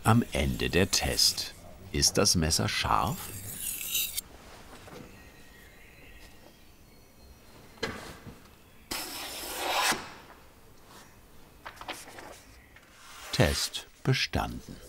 Am Ende der Test. Ist das Messer scharf? Test bestanden.